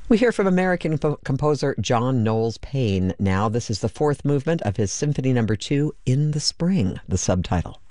We hear from American composer John Knowles Paine. Now, this is the fourth movement of his Symphony No. 2, In the Spring, the subtitle.